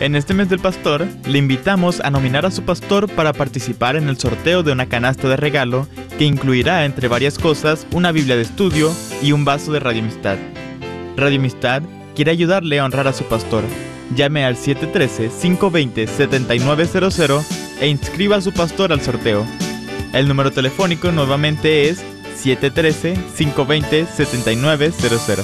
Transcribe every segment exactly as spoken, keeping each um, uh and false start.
En este mes del pastor, le invitamos a nominar a su pastor para participar en el sorteo de una canasta de regalo que incluirá, entre varias cosas, una Biblia de estudio y un vaso de Radio Amistad. Radio Amistad quiere ayudarle a honrar a su pastor. Llame al siete uno tres, cinco dos cero, siete nueve cero cero e inscriba a su pastor al sorteo. El número telefónico nuevamente es siete uno tres, cinco dos cero, siete nueve cero cero.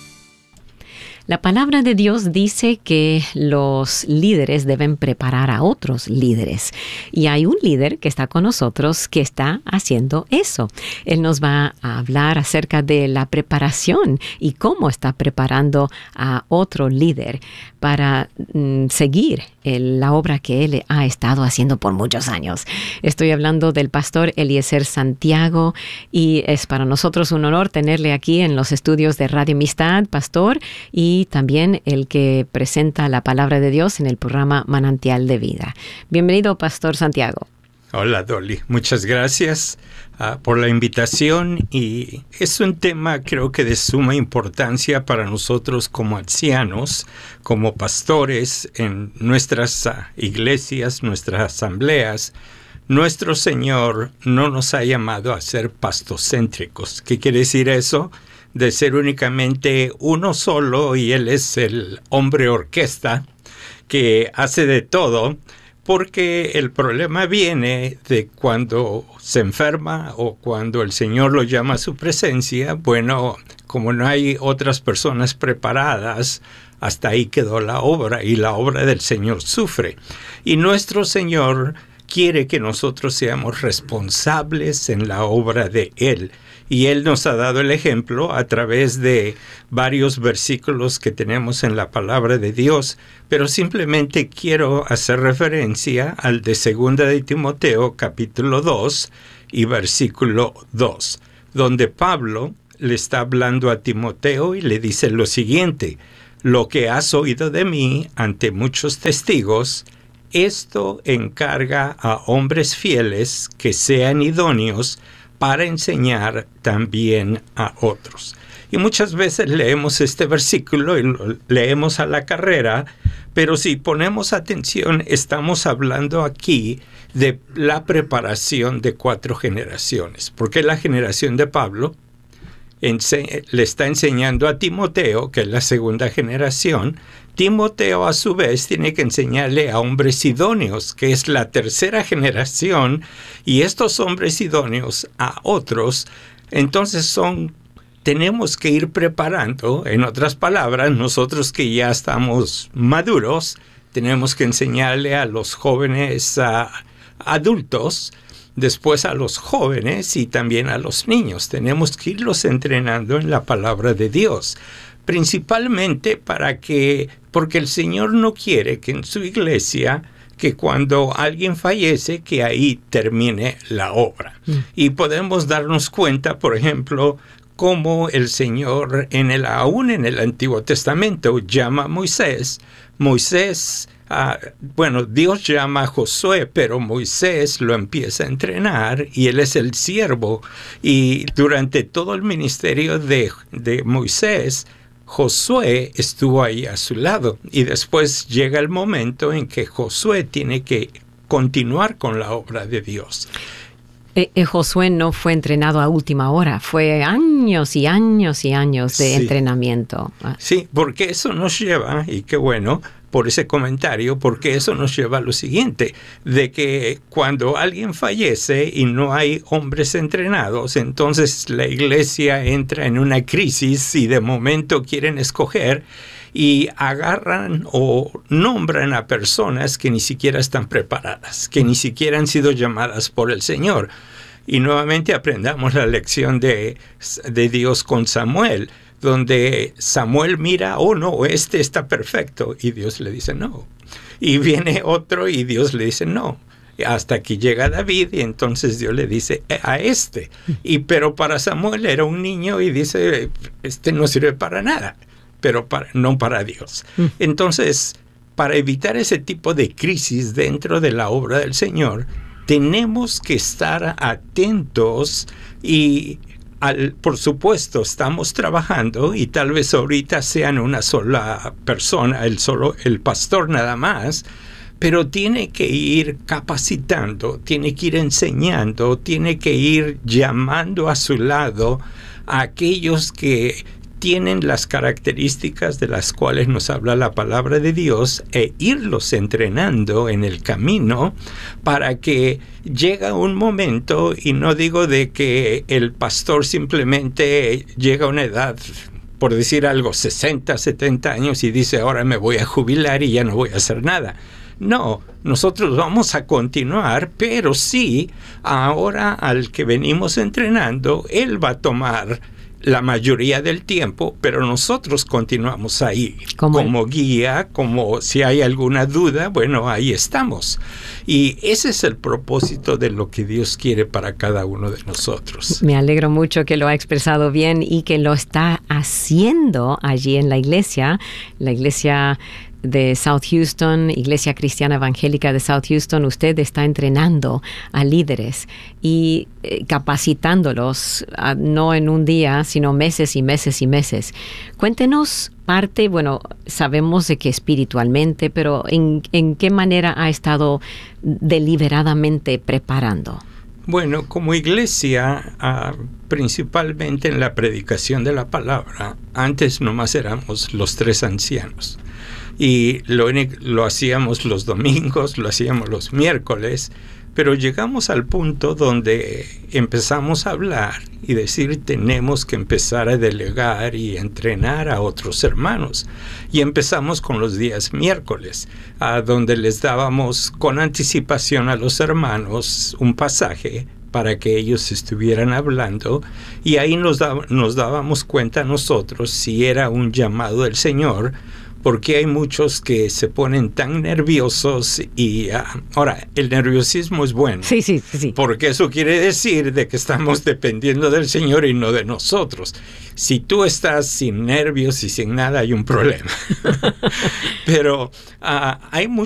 La palabra de Dios dice que los líderes deben preparar a otros líderes. Y hay un líder que está con nosotros que está haciendo eso. Él nos va a hablar acerca de la preparación y cómo está preparando a otro líder para mm, seguir el, la obra que él ha estado haciendo por muchos años. Estoy hablando del pastor Eliezer Santiago y es para nosotros un honor tenerle aquí en los estudios de Radio Amistad, pastor, y también el que presenta la palabra de Dios en el programa Manantial de Vida. Bienvenido, Pastor Santiago. Hola, Dolly. Muchas gracias uh, por la invitación, y es un tema creo que de suma importancia para nosotros como ancianos, como pastores en nuestras uh, iglesias, nuestras asambleas. Nuestro Señor no nos ha llamado a ser pastocéntricos. ¿Qué quiere decir eso? De ser únicamente uno solo y Él es el hombre orquesta que hace de todo, porque el problema viene de cuando se enferma o cuando el Señor lo llama a su presencia. Bueno, como no hay otras personas preparadas, hasta ahí quedó la obra y la obra del Señor sufre. Y nuestro Señor quiere que nosotros seamos responsables en la obra de Él. Y Él nos ha dado el ejemplo a través de varios versículos que tenemos en la palabra de Dios, pero simplemente quiero hacer referencia al de Segunda de Timoteo, capítulo dos y versículo dos, donde Pablo le está hablando a Timoteo y le dice lo siguiente: lo que has oído de mí ante muchos testigos, esto encarga a hombres fieles que sean idóneos para enseñar también a otros. Y muchas veces leemos este versículo y lo leemos a la carrera, pero si ponemos atención, estamos hablando aquí de la preparación de cuatro generaciones, porque la generación de Pablo ense- le está enseñando a Timoteo, que es la segunda generación. Timoteo, a su vez, tiene que enseñarle a hombres idóneos, que es la tercera generación, y estos hombres idóneos a otros. Entonces son, tenemos que ir preparando, en otras palabras, nosotros que ya estamos maduros, tenemos que enseñarle a los jóvenes uh, adultos, después a los jóvenes y también a los niños. Tenemos que irlos entrenando en la palabra de Dios. Principalmente para que, porque el Señor no quiere que en su iglesia, que cuando alguien fallece, que ahí termine la obra. Mm. Y podemos darnos cuenta, por ejemplo, cómo el Señor, en el, aún en el Antiguo Testamento, llama a Moisés. Moisés, uh, bueno, Dios llama a Josué, pero Moisés lo empieza a entrenar y él es el siervo. Y durante todo el ministerio de, de Moisés, Josué estuvo ahí a su lado, y después llega el momento en que Josué tiene que continuar con la obra de Dios. Eh, eh, Josué no fue entrenado a última hora, fue años y años y años de sí. entrenamiento. Sí, porque eso nos lleva, y qué bueno por ese comentario, porque eso nos lleva a lo siguiente, de que cuando alguien fallece y no hay hombres entrenados, entonces la iglesia entra en una crisis y de momento quieren escoger y agarran o nombran a personas que ni siquiera están preparadas, que ni siquiera han sido llamadas por el Señor. Y nuevamente aprendamos la lección de, de Dios con Samuel, donde Samuel mira, oh no, este está perfecto, y Dios le dice no. Y viene otro y Dios le dice no. Hasta que llega David y entonces Dios le dice a este. Y pero para Samuel era un niño y dice, este no sirve para nada, pero para, no para Dios. Entonces, para evitar ese tipo de crisis dentro de la obra del Señor, tenemos que estar atentos y al, por supuesto, estamos trabajando y tal vez ahorita sean una sola persona, el solo el pastor nada más, pero tiene que ir capacitando, tiene que ir enseñando, tiene que ir llamando a su lado a aquellos que tienen las características de las cuales nos habla la palabra de Dios e irlos entrenando en el camino para que llega un momento, y no digo de que el pastor simplemente llega a una edad, por decir algo, sesenta, setenta años y dice ahora me voy a jubilar y ya no voy a hacer nada. No, nosotros vamos a continuar, pero sí, ahora al que venimos entrenando, él va a tomar la mayoría del tiempo, pero nosotros continuamos ahí como guía, como si hay alguna duda, bueno, ahí estamos. Y ese es el propósito de lo que Dios quiere para cada uno de nosotros. Me alegro mucho que lo ha expresado bien y que lo está haciendo allí en la iglesia, la iglesia de South Houston, Iglesia Cristiana Evangélica de South Houston. Usted está entrenando a líderes y eh, capacitándolos, uh, no en un día, sino meses y meses y meses. Cuéntenos parte, bueno, sabemos de que espiritualmente, pero ¿en, en qué manera ha estado deliberadamente preparando? Bueno, como iglesia, uh, principalmente en la predicación de la palabra, antes nomás éramos los tres ancianos. Y lo, lo hacíamos los domingos, lo hacíamos los miércoles, pero llegamos al punto donde empezamos a hablar y decir tenemos que empezar a delegar y entrenar a otros hermanos. Y empezamos con los días miércoles, a donde les dábamos con anticipación a los hermanos un pasaje para que ellos estuvieran hablando, y ahí nos, da, nos dábamos cuenta nosotros si era un llamado del Señor, porque hay muchos que se ponen tan nerviosos y uh, ahora, el nerviosismo es bueno. Sí, sí, sí. Porque eso quiere decir de que estamos dependiendo del Señor y no de nosotros. Si tú estás sin nervios y sin nada, hay un problema. Pero uh, hay muchos